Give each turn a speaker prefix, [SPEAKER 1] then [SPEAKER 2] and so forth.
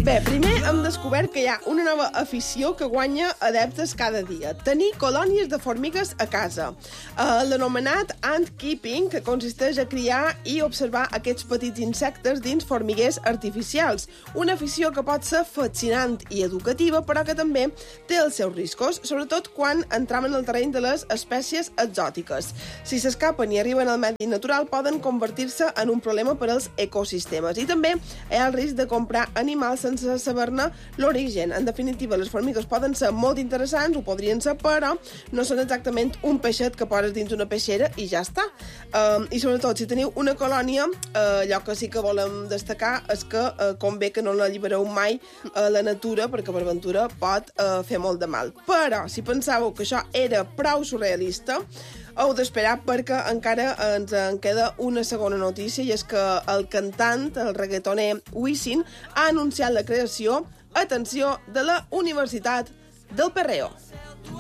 [SPEAKER 1] Bé, primer hem descobert que hi ha una nova afició que guanya adeptes cada dia. Tenir colònies de formigues a casa. L'anomenat ant keeping, que consisteix a criar i observar aquests petits insectes dins formiguers artificials. Una afició que pot ser fascinant i educativa, però que també té els seus riscos, sobretot quan entram en el terreny de les espècies exòtiques. Si s'escapen i arriben al medi natural, poden convertir-se en un problema per als ecosistemes. I també hi ha el risc de comprar animals sense saber-ne l'origen. En definitiva, les formigues poden ser molt interessants, ho podrien ser, però no són exactament un peixet que poses dins una peixera i ja està. I sobretot, si teniu una colònia, allò que sí que volem destacar és que convé que no l'allibereu mai a la natura, perquè per aventura pot fer molt de mal. Però, si pensàveu que això era prou surrealista, heu d'esperar perquè encara ens en queda una segona notícia, i és que el cantant, el reggaetoner Wisin, ha anunciat la creació, atenció, de la Universitat del Perreo.